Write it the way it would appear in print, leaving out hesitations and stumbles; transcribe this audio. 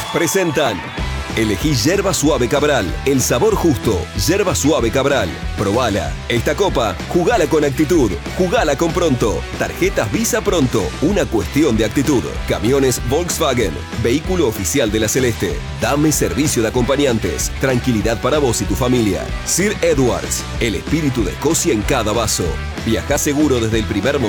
Presentan. Elegí Yerba Suave Cabral, el sabor justo. Yerba Suave Cabral, probala. Esta copa, jugala con actitud, jugala con Pronto. Tarjetas Visa Pronto, una cuestión de actitud. Camiones Volkswagen, vehículo oficial de la Celeste. Dame servicio de acompañantes, tranquilidad para vos y tu familia. Sir Edwards, el espíritu de Escocia en cada vaso. Viajá seguro desde el primer momento.